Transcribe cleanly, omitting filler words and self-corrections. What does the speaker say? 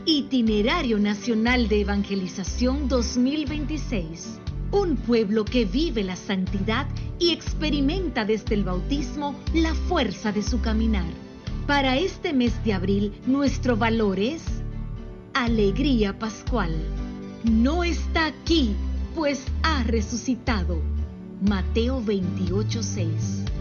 Itinerario Nacional de Evangelización 2026. Un pueblo que vive la santidad y experimenta desde el bautismo la fuerza de su caminar. Para este mes de abril, nuestro valor es alegría pascual. No está aquí, pues ha resucitado. Mateo 28:6.